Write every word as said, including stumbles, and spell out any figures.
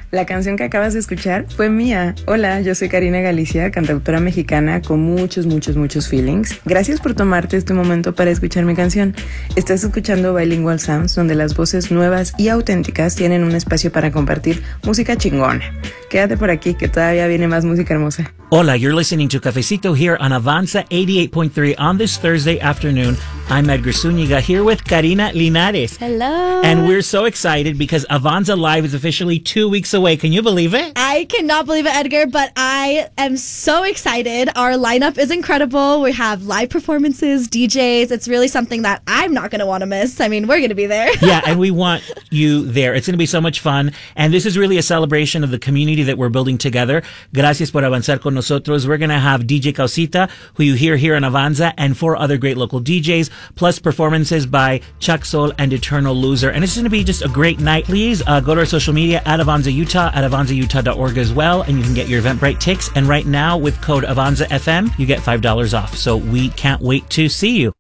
La canción que acabas de escuchar fue mía. Hola, yo soy Karina Galicia, cantautora mexicana con muchos, muchos, muchos feelings. Gracias por tomarte este momento para escuchar mi canción. Estás escuchando Bilingual Sounds, donde las voces nuevas y auténticas tienen un espacio para compartir música chingona. Quédate por aquí, que todavía viene más música hermosa. Hola, you're listening to Cafecito here on Avanza eighty-eight point three on this Thursday afternoon. I'm Edgar Zúñiga here with Karina Linares. Hello. And we're so excited because Avanza Live is officially two weeks away. Can you believe it? I cannot believe it, Edgar, but I am so excited. Our lineup is incredible. We have live performances, D Js. It's really something that I'm not going to want to miss. I mean, we're going to be there. Yeah, and we want you there. It's going to be so much fun. And this is really a celebration of the community that we're building together. Gracias por avanzar con nosotros. We're going to have D J Causita, who you hear here in Avanza, and four other great local D Js, plus performances by Chuck Soul and Eternal Loser. And it's going to be just a great night. Please uh, go to our social media at Avanza Utah, at avanza utah dot org as well, and you can get your Eventbrite ticks. And right now, with code Avanza F M, you get five dollars off. So we can't wait to see you.